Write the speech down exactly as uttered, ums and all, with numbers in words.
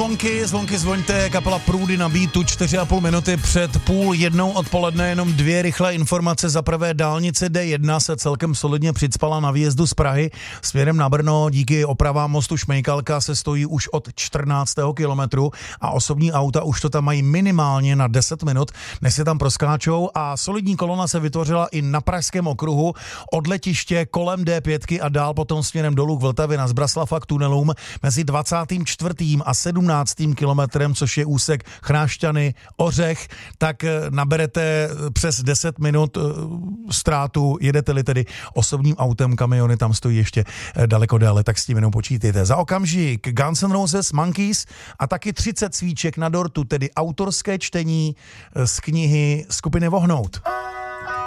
zvonky, zvonky zvoňte, kapela Průdy na beatu, čtyři a půl minuty před půl jednou odpoledne, jenom dvě rychlé informace. Za prvé, dálnice D jedna se celkem solidně přicpala na výjezdu z Prahy směrem na Brno, díky opravám mostu Šmejkalka se stojí už od čtrnáctého kilometru a osobní auta už to tam mají minimálně na deset minut, než se tam proskáčou, a solidní kolona se vytvořila i na pražském okruhu od letiště kolem D pět a dál potom směrem dolů k Vltavě na Zbraslava k tunelům mezi dvacátým čtvrtým a sedmnáctým kilometrem, což je úsek Chrášťany Ořech, tak naberete přes deset minut ztrátu, jedete-li tedy osobním autem, kamiony tam stojí ještě daleko déle, tak s tím jenom počítejte. Za okamžik Guns N' Roses, Monkeys a taky třicet svíček na dortu, tedy autorské čtení z knihy skupiny Vohnout.